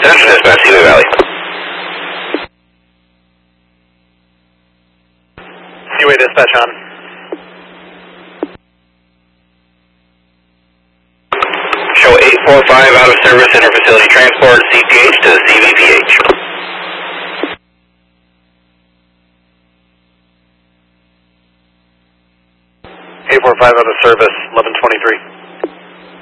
Attention dispatch, Seaway Valley. Seaway dispatch on. Show 845 out of service, interfacility transport, CPH to CVPH. 845 out of service, 1123.